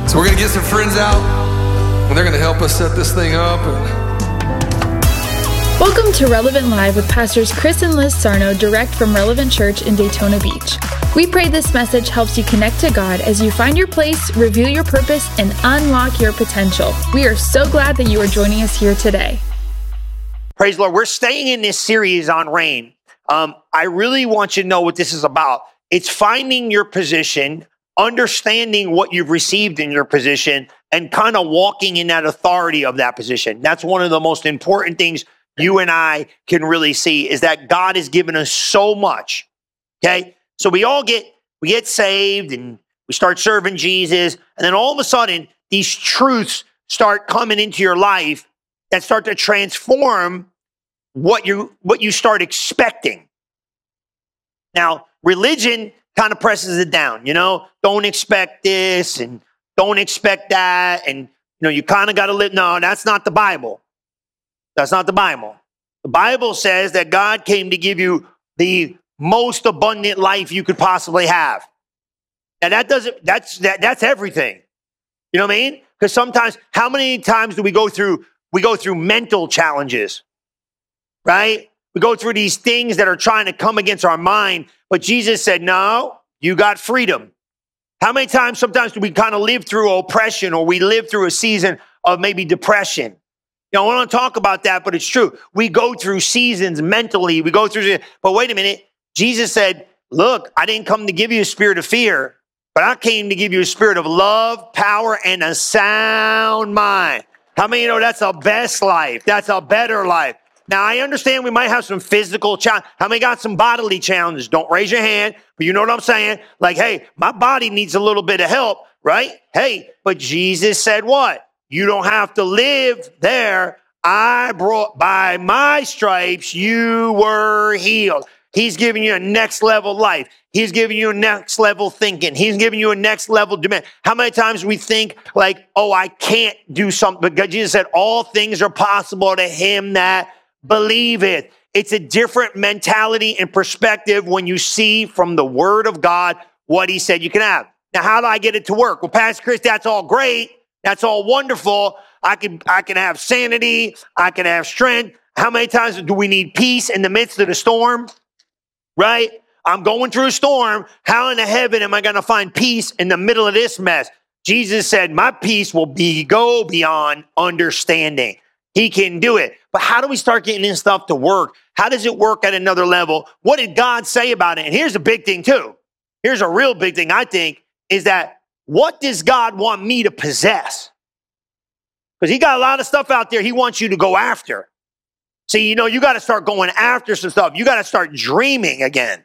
So we're going to get some friends out, and they're going to help us set this thing up. Welcome to Relevant Live with Pastors Chris and Liz Sarno, direct from Relevant Church in Daytona Beach. We pray this message helps you connect to God as you find your place, reveal your purpose, and unlock your potential. We are so glad that you are joining us here today. Praise the Lord. We're staying in this series on rain. I really want you to know what this is about. It's finding your position, understanding what you've received in your position, and kind of walking in that authority of that position. That's one of the most important things you and I can really see, is that God has given us so much. Okay? So we get saved and we start serving Jesus, and then all of a sudden these truths start coming into your life that start to transform what you start expecting. Now, religion kind of presses it down, don't expect this and don't expect that. And, you kind of got to live. No, that's not the Bible. That's not the Bible. The Bible says that God came to give you the most abundant life you could possibly have. Now that's everything. You know what I mean? Because sometimes, how many times do we go through mental challenges, right? We go through these things that are trying to come against our mind, but Jesus said, no, you got freedom. How many times sometimes do we kind of live through oppression, or we live through a season of maybe depression? I want to talk about that, but it's true. We go through seasons mentally. But wait a minute. Jesus said, look, I didn't come to give you a spirit of fear, but I came to give you a spirit of love, power, and a sound mind. How many know that's a best life? That's a better life. Now, I understand we might have some physical challenge. How many got some bodily challenges? Don't raise your hand, but you know what I'm saying? Like, hey, my body needs a little bit of help, right? Hey, but Jesus said what? You don't have to live there. By my stripes, you were healed. He's giving you a next level life. He's giving you a next level thinking. He's giving you a next level demand. How many times we think like, oh, I can't do something? But Jesus said, all things are possible to him that believeth. It's a different mentality and perspective when you see from the word of God what he said you can have. Now, how do I get it to work? Well, Pastor Chris, that's all great. That's all wonderful. I can have sanity. I can have strength. How many times do we need peace in the midst of the storm? Right? I'm going through a storm. How in the heaven am I going to find peace in the middle of this mess? Jesus said, my peace will go beyond understanding. He can do it. But how do we start getting this stuff to work? How does it work at another level? What did God say about it? And here's a big thing too. Here's a real big thing, I think, is that what does God want me to possess? Because he got a lot of stuff out there he wants you to go after. See, you got to start going after some stuff. You got to start dreaming again.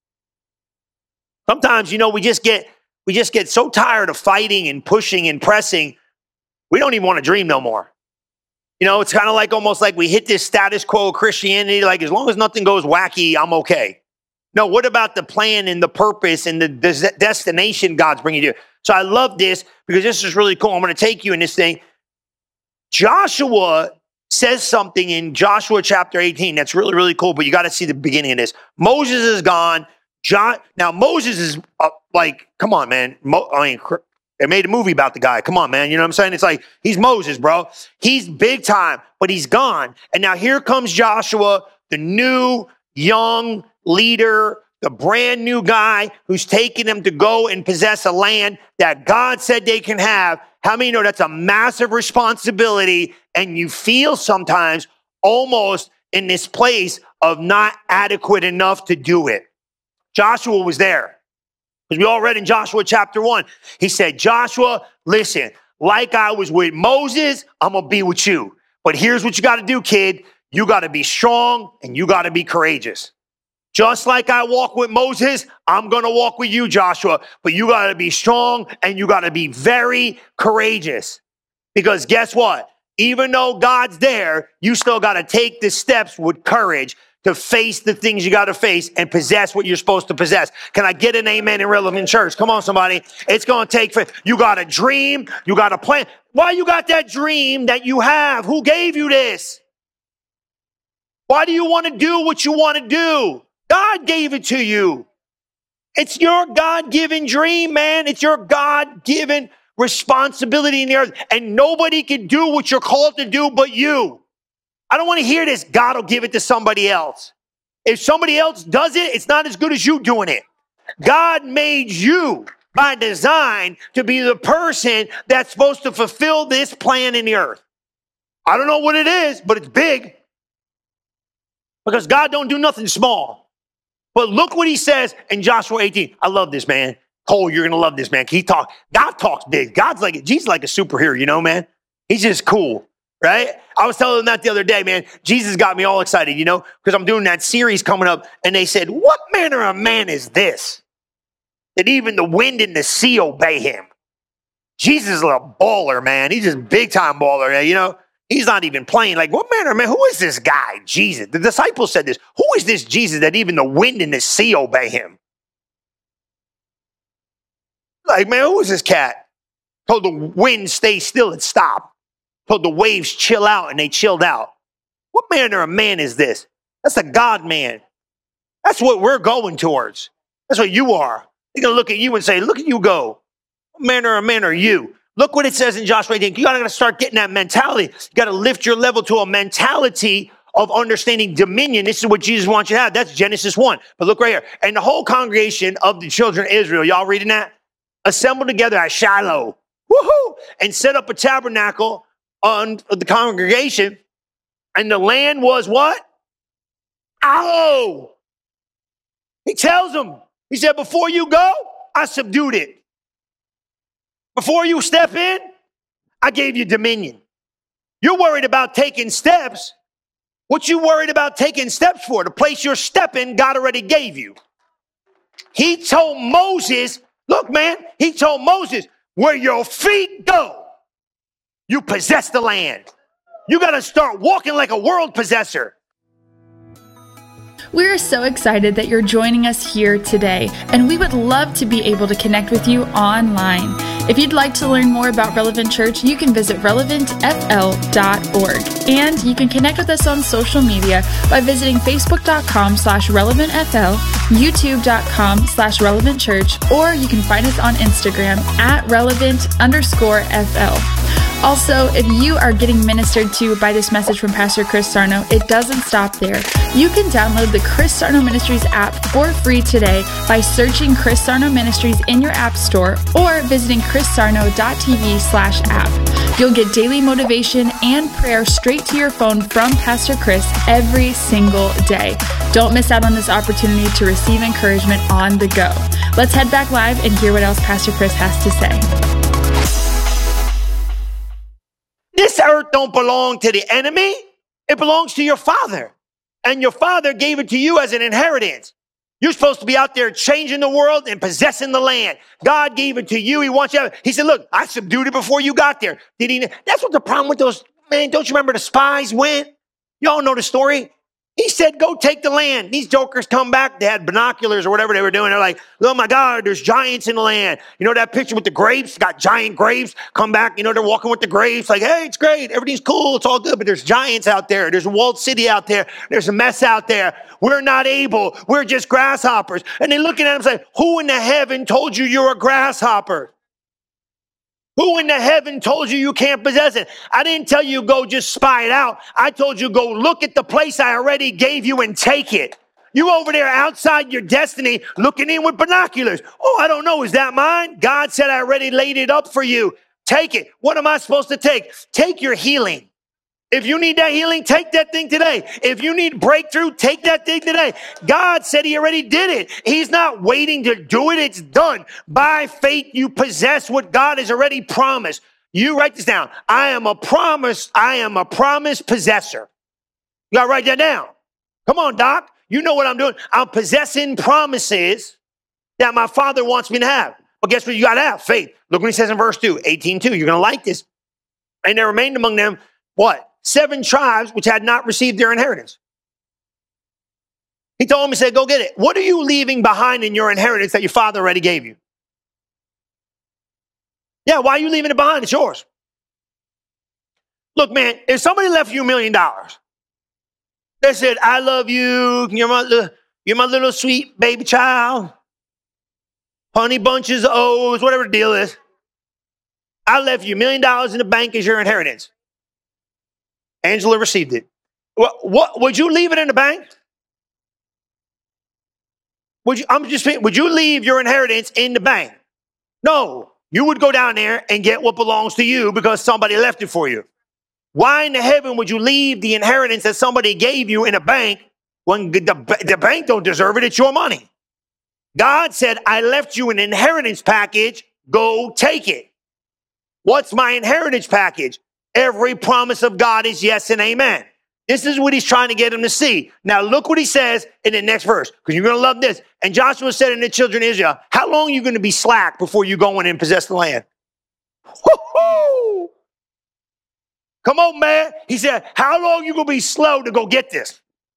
Sometimes, we just get so tired of fighting and pushing and pressing, we don't even want to dream no more. It's kind of like almost like we hit this status quo of Christianity, like as long as nothing goes wacky, I'm okay. No, what about the plan and the purpose and the destination God's bringing you to? So I love this because this is really cool. I'm going to take you in this thing. Joshua says something in Joshua chapter 18 that's really, really cool, but you got to see the beginning of this. Moses is gone. Now, Moses is come on, man. They made a movie about the guy. Come on, man. You know what I'm saying? It's like, he's Moses, bro. He's big time, but he's gone. And now here comes Joshua, the new, young leader, the brand new guy who's taking them to go and possess a land that God said they can have. How many know that's a massive responsibility? And you feel sometimes almost in this place of not adequate enough to do it. Joshua was there. Because we all read in Joshua chapter 1, he said, Joshua, listen, like I was with Moses, I'm going to be with you. But here's what you got to do, kid. You got to be strong and you got to be courageous. Just like I walk with Moses, I'm going to walk with you, Joshua. But you got to be strong and you got to be very courageous. Because guess what? Even though God's there, you still got to take the steps with courage to face the things you got to face and possess what you're supposed to possess. Can I get an amen in Relevant Church? Come on, somebody. It's going to take, you got a dream, you got a plan. Why you got that dream that you have? Who gave you this? Why do you want to do what you want to do? God gave it to you. It's your God-given dream, man. It's your God-given responsibility in the earth, and nobody can do what you're called to do but you. I don't want to hear this. God will give it to somebody else. If somebody else does it, it's not as good as you doing it. God made you by design to be the person that's supposed to fulfill this plan in the earth. I don't know what it is, but it's big. Because God don't do nothing small. But look what he says in Joshua 18. I love this, man. Cole, you're going to love this, man. God talks big. Jesus like a superhero, you know, man. He's just cool, right? I was telling them that the other day, man. Jesus got me all excited, you know, because I'm doing that series coming up. And they said, what manner of man is this, that even the wind and the sea obey him? Jesus is a baller, man. He's just big time baller, you know. He's not even playing. Like, what manner of man? Who is this guy, Jesus? The disciples said this. Who is this Jesus that even the wind and the sea obey him? Like, man, who is this cat? Told the wind stay still and stop. Told the waves chill out and they chilled out. What manner of man is this? That's the God man. That's what we're going towards. That's what you are. They're going to look at you and say, look at you go. What manner of man are you? Look what it says in Joshua 18. You got to start getting that mentality. You got to lift your level to a mentality of understanding dominion. This is what Jesus wants you to have. That's Genesis 1. But look right here. And the whole congregation of the children of Israel, y'all reading that? Assembled together at Shiloh. Woohoo! And set up a tabernacle on the congregation. And the land was what? Oh! He tells them. He said, before you go, I subdued it. Before you step in, I gave you dominion. You're worried about taking steps. What you worried about taking steps for? The place you're stepping, God already gave you. He told Moses, look, man, he told Moses, where your feet go, you possess the land. You got to start walking like a world possessor. We are so excited that you're joining us here today, and we would love to be able to connect with you online. If you'd like to learn more about Relevant Church, you can visit relevantfl.org, and you can connect with us on social media by visiting facebook.com/relevantfl, youtube.com/relevantchurch, or you can find us on Instagram at relevant_fl. Also, if you are getting ministered to by this message from Pastor Chris Sarno, it doesn't stop there. You can download the Chris Sarno Ministries app for free today by searching Chris Sarno Ministries in your app store or visiting chrissarno.tv/app. You'll get daily motivation and prayer straight to your phone from Pastor Chris every single day. Don't miss out on this opportunity to receive encouragement on the go. Let's head back live and hear what else Pastor Chris has to say. This earth don't belong to the enemy. It belongs to your Father. And your Father gave it to you as an inheritance. You're supposed to be out there changing the world and possessing the land. God gave it to you. He wants you to have it. He said, look, I subdued it before you got there. Did he? That's what the problem with those, man, don't you remember the spies went? Y'all know the story. He said, go take the land. These jokers come back. They had binoculars or whatever they were doing. They're like, oh my God, there's giants in the land. You know that picture with the grapes? Got giant grapes. Come back. You know, they're walking with the grapes. Like, hey, it's great. Everything's cool. It's all good. But there's giants out there. There's a walled city out there. There's a mess out there. We're not able. We're just grasshoppers. And they're looking at him and say, who in the heaven told you you're a grasshopper? Who in the heaven told you you can't possess it? I didn't tell you go just spy it out. I told you go look at the place I already gave you and take it. You over there outside your destiny looking in with binoculars. Oh, I don't know. Is that mine? God said I already laid it up for you. Take it. What am I supposed to take? Take your healing. If you need that healing, take that thing today. If you need breakthrough, take that thing today. God said he already did it. He's not waiting to do it. It's done. By faith, you possess what God has already promised. You write this down. I am a promise possessor. You got to write that down. Come on, Doc. You know what I'm doing. I'm possessing promises that my Father wants me to have. But guess what you got to have? Faith. Look what he says in verse 2, 18:2. You're going to like this. And there remained among them, what? 7 tribes which had not received their inheritance. He told him, he said, go get it. What are you leaving behind in your inheritance that your father already gave you? Yeah, why are you leaving it behind? It's yours. Look, man, if somebody left you $1 million, they said, I love you. You're my little sweet baby child. Honey bunches of O's, whatever the deal is. I left you $1 million in the bank as your inheritance. Angela received it. What would you leave it in the bank? Would you leave your inheritance in the bank? No, you would go down there and get what belongs to you because somebody left it for you. Why in the heaven would you leave the inheritance that somebody gave you in a bank when the bank don't deserve it? It's your money. God said, I left you an inheritance package. Go take it. What's my inheritance package? Every promise of God is yes and amen. This is what he's trying to get them to see. Now look what he says in the next verse, because you're going to love this. And Joshua said to the children of Israel, how long are you going to be slack before you go in and possess the land? Woo-hoo! Come on, man. He said, how long are you going to be slow to go get this?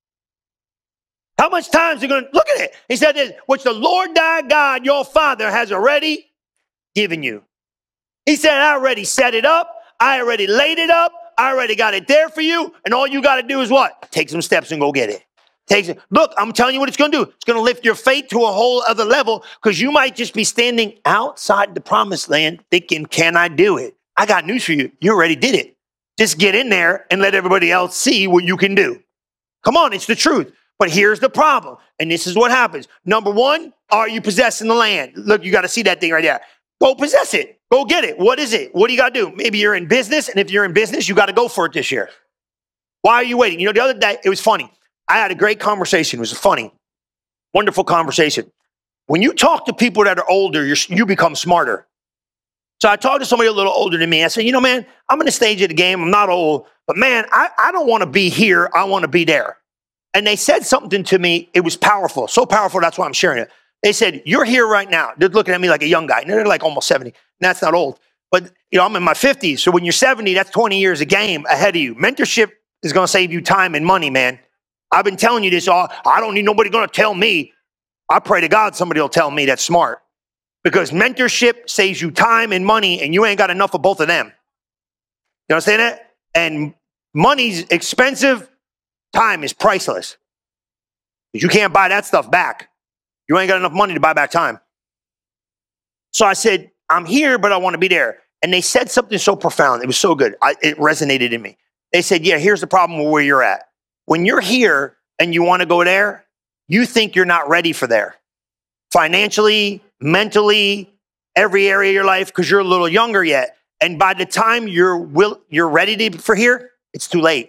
How much time is it going to, look at it. He said this, which the Lord thy God, your father, has already given you. He said, I already set it up. I already laid it up. I already got it there for you. And all you got to do is what? Take some steps and go get it. Look, I'm telling you what it's going to do. It's going to lift your faith to a whole other level, because you might just be standing outside the promised land thinking, can I do it? I got news for you. You already did it. Just get in there and let everybody else see what you can do. Come on, it's the truth. But here's the problem. And this is what happens. Number one, are you possessing the land? Look, you got to see that thing right there. Go possess it. Go get it. What is it? What do you got to do? Maybe you're in business, and if you're in business, you got to go for it this year. Why are you waiting? You know, the other day, it was funny. I had a great conversation. It was a funny, wonderful conversation. When you talk to people that are older, you become smarter. So I talked to somebody a little older than me. I said, you know, man, I'm in the stage of the game. I'm not old, but man, I don't want to be here. I want to be there. And they said something to me. It was powerful. So powerful, that's why I'm sharing it. They said, you're here right now. They're looking at me like a young guy. And they're like almost 70. And that's not old. But, you know, I'm in my 50s. So when you're 70, that's 20 years of game ahead of you. Mentorship is going to save you time and money, man. I've been telling you this. I don't need nobody going to tell me. I pray to God somebody will tell me that's smart. Because mentorship saves you time and money, and you ain't got enough of both of them. You understand that? And money's expensive. Time is priceless. But you can't buy that stuff back. You ain't got enough money to buy back time. So I said, I'm here, but I want to be there. And they said something so profound. It was so good. It resonated in me. They said, yeah, here's the problem with where you're at. When you're here and you want to go there, you think you're not ready for there. Financially, mentally, every area of your life, because you're a little younger yet. And by the time you're ready for here, it's too late.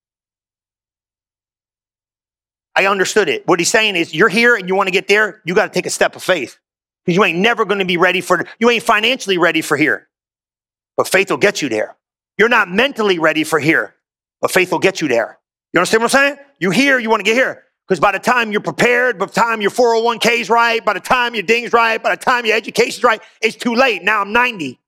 I understood it. What he's saying is, you're here and you want to get there, you got to take a step of faith. Because you ain't never going to be ready you ain't financially ready for here. But faith will get you there. You're not mentally ready for here. But faith will get you there. You understand what I'm saying? You here, you want to get here. Because by the time you're prepared, by the time your 401k's right, by the time your ding's right, by the time your education's right, it's too late. Now I'm 90.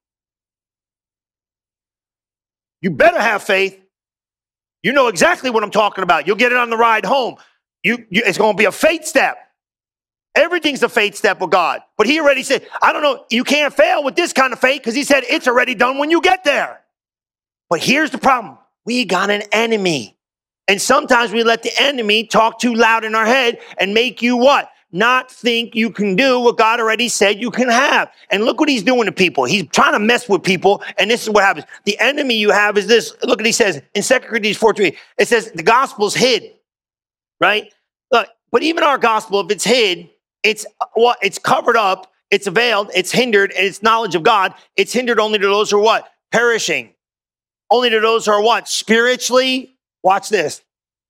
You better have faith. You know exactly what I'm talking about. You'll get it on the ride home. It's going to be a faith step. Everything's a faith step with God. But he already said, I don't know, you can't fail with this kind of faith, because he said it's already done when you get there. But here's the problem. We got an enemy. And sometimes we let the enemy talk too loud in our head and make you what? Not think you can do what God already said you can have. And look what he's doing to people. He's trying to mess with people. And this is what happens. The enemy you have is this. Look what he says in 2 Corinthians 4:3. It says the gospel's hid, right? Look, but even our gospel, if it's hid, it's what? It's covered up, it's veiled, it's hindered, and it's knowledge of God. It's hindered only to those who are what? Perishing. Only to those who are what? Spiritually, watch this,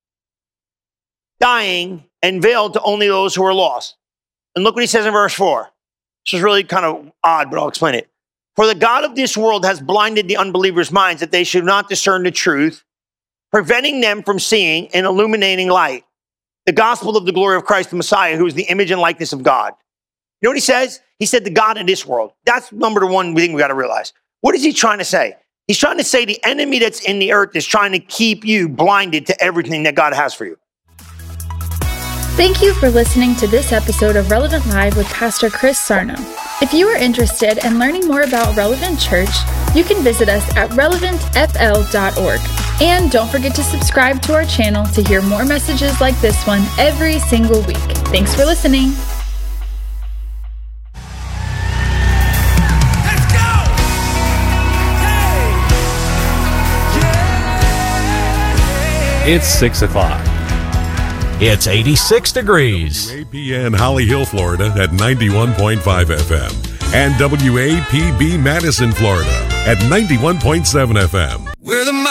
dying, and veiled to only those who are lost. And look what he says in verse 4. This is really kind of odd, but I'll explain it. For the God of this world has blinded the unbelievers' minds that they should not discern the truth, preventing them from seeing an illuminating light, the gospel of the glory of Christ the Messiah, who is the image and likeness of God. You know what he says? He said the God of this world. That's number one thing we got to realize. What is he trying to say? He's trying to say the enemy that's in the earth is trying to keep you blinded to everything that God has for you. Thank you for listening to this episode of Relevant Live with Pastor Chris Sarno. If you are interested in learning more about Relevant Church, you can visit us at relevantfl.org. And don't forget to subscribe to our channel to hear more messages like this one every single week. Thanks for listening. Let's go! It's 6 o'clock. It's 86 degrees. WAPN Holly Hill, Florida at 91.5 FM. And WAPB Madison, Florida at 91.7 FM. We're the